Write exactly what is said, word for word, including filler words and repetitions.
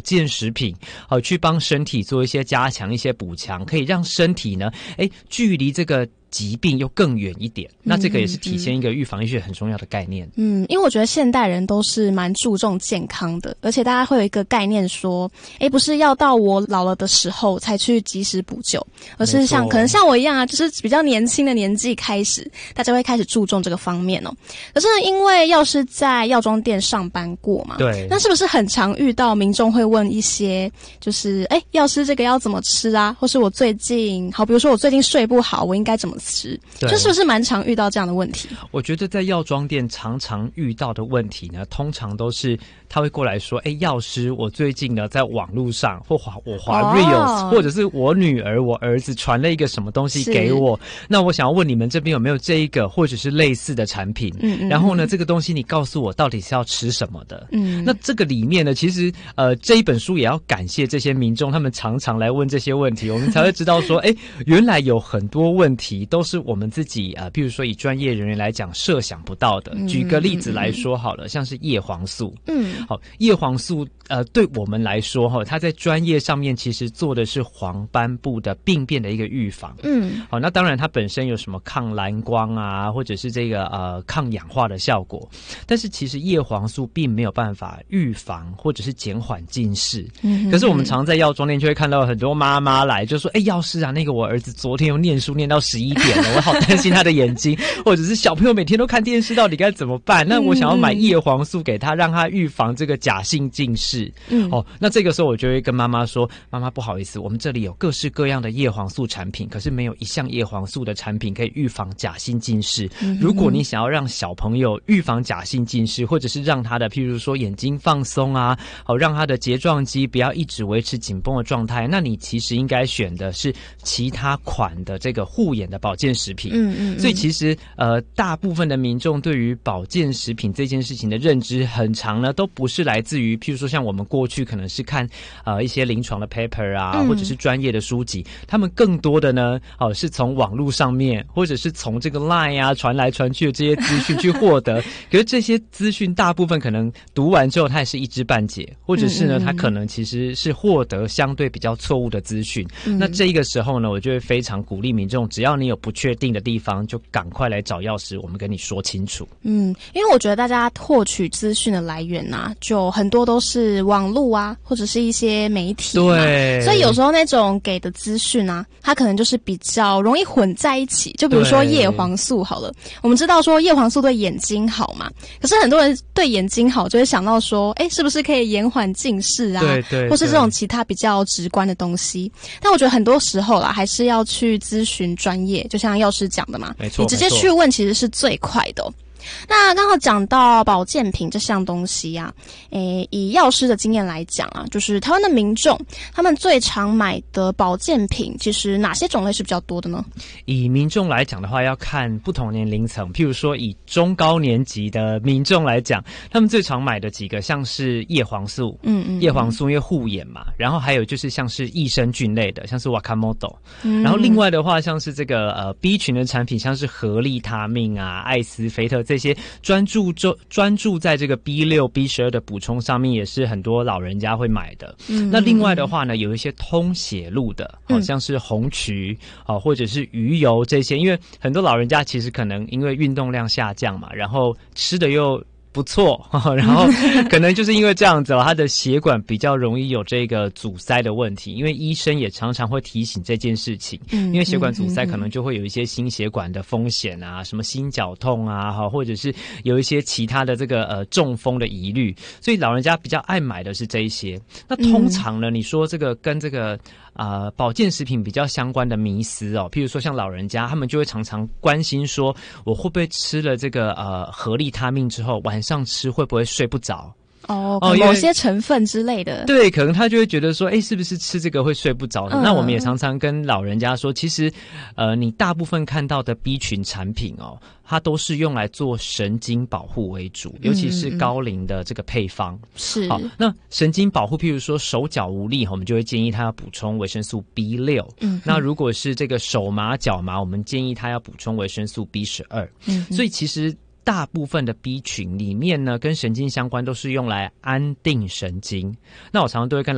健食品，好，去帮身体做一些加强、一些补强，可以让身体呢，哎，距离这个疾病又更远一点。那这个也是体现一个预防医学很重要的概念。 嗯，因为我觉得现代人都是蛮注重健康的，而且大家会有一个概念说，诶，不是要到我老了的时候才去及时补救，而是像可能像我一样啊，就是比较年轻的年纪开始，大家会开始注重这个方面哦。可是呢，因为药师在药妆店上班过嘛， 对， 那是不是很常遇到民众会问一些，就是诶，药师这个要怎么吃啊？或是我最近，好，比如说我最近睡不好，我应该怎么吃？就是不是蛮常遇到这样的问题？ 我觉得在药妆店常常遇到的问题呢，通常都是他会过来说，哎，药师，我最近呢在网络上或滑我滑 Reels，、哦、或者是我女儿我儿子传了一个什么东西给我，那我想要问你们这边有没有这一个或者是类似的产品，嗯嗯，然后呢这个东西你告诉我到底是要吃什么的。嗯，那这个里面呢，其实呃这一本书也要感谢这些民众，他们常常来问这些问题，我们才会知道说，哎，原来有很多问题都是我们自己啊、呃，譬如说以专业人员来讲设想不到的。举个例子来说好了，像是叶黄素，嗯，好，叶黄素呃，对我们来说哈，它在专业上面其实做的是黄斑部的病变的一个预防，嗯，好，那当然它本身有什么抗蓝光啊，或者是这个呃抗氧化的效果，但是其实叶黄素并没有办法预防或者是减缓近视。嗯，可是我们常在药妆店就会看到很多妈妈来就说，哎，药师啊，那个我儿子昨天又念书念到十一点了，我好担心他的眼睛，或者是小朋友每天都看电视，到底该怎么办？那我想要买叶黄素给他，让他预防这个假性近视。嗯，哦，那这个时候我就会跟妈妈说，妈妈不好意思，我们这里有各式各样的叶黄素产品，可是没有一项叶黄素的产品可以预防假性近视。嗯，如果你想要让小朋友预防假性近视，或者是让他的譬如说眼睛放松啊，好，让他的睫状肌不要一直维持紧绷的状态，那你其实应该选的是其他款的这个护眼的保健食品。嗯嗯，所以其实呃大部分的民众对于保健食品这件事情的认知很长呢，都不是来自于譬如说像我们过去可能是看呃一些临床的 paper 啊，嗯，或者是专业的书籍，他们更多的呢哦是从网络上面或者是从这个 line 啊传来传去的这些资讯去获得，可是这些资讯大部分可能读完之后它也是一知半解，或者是呢它可能其实是获得相对比较错误的资讯。嗯，那这个时候呢，我就会非常鼓励民众，只要你有不确定的地方，就赶快来找药师，我们跟你说清楚。嗯， 因为我觉得大家获取资讯的来源啊，就很多都是网络啊，或者是一些媒体。对，所以有时候那种给的资讯啊，它可能就是比较容易混在一起。就比如说叶黄素好了，我们知道说叶黄素对眼睛好嘛，可是很多人对眼睛好就会想到说，哎，是不是可以延缓近视啊？对 对, 对，或是这种其他比较直观的东西。但我觉得很多时候啦，还是要去咨询专业，就像药师讲的嘛，没错，你直接去问其实是最快的哦。那刚好讲到保健品这项东西啊，诶，以药师的经验来讲啊，就是台湾的民众他们最常买的保健品，其实哪些种类是比较多的呢？ 以民众来讲的话，要看不同年龄层，譬如说以中高年级的民众来讲，他们最常买的几个像是叶黄素，嗯嗯，叶黄素因为护眼嘛，然后还有就是像是益生菌类的，像是 Wakamoto，嗯，然后另外的话像是这个呃 B 群的产品，像是合利他命啊、艾斯菲特这些专注专专注在这个 B 六 B 十二的补充上面，也是很多老人家会买的。嗯，那另外的话呢，有一些通血路的，好、哦、像是红曲，哦或者是鱼油这些，因为很多老人家其实可能因为运动量下降嘛，然后吃的又不错，然后可能就是因为这样子哦，他的血管比较容易有这个阻塞的问题，因为医生也常常会提醒这件事情，嗯，因为血管阻塞可能就会有一些心血管的风险啊，什么心绞痛啊，或者是有一些其他的这个呃中风的疑虑，所以老人家比较爱买的是这一些。那通常呢，你说这个跟这个呃保健食品比较相关的迷思哦，譬如说像老人家，他们就会常常关心说，我会不会吃了这个呃合利他命之后，晚上吃会不会睡不着？ 哦，某些成分之类的， 对，可能他就会觉得说，哎，是不是吃这个会睡不着的？嗯，那我们也常常跟老人家说，其实，呃，你大部分看到的 B 群产品哦，它都是用来做神经保护为主，尤其是高龄的这个配方。嗯，是，好，那神经保护，譬如说手脚无力，我们就会建议他要补充维生素 B 六。嗯，那如果是这个手麻脚麻，我们建议他要补充维生素 B 十二。嗯，所以其实大部分的 B 群里面呢，跟神经相关都是用来安定神经。那我常常都会跟